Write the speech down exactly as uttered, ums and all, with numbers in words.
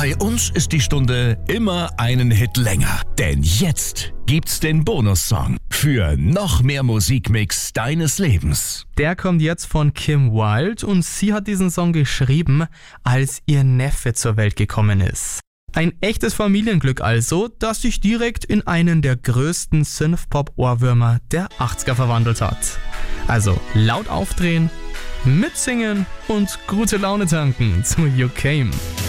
Bei uns ist die Stunde immer einen Hit länger. Denn jetzt gibt's den Bonussong für noch mehr Musikmix deines Lebens. Der kommt jetzt von Kim Wilde und sie hat diesen Song geschrieben, als ihr Neffe zur Welt gekommen ist. Ein echtes Familienglück also, das sich direkt in einen der größten Synthpop-Ohrwürmer der achtziger verwandelt hat. Also laut aufdrehen, mitsingen und gute Laune tanken zu You Came.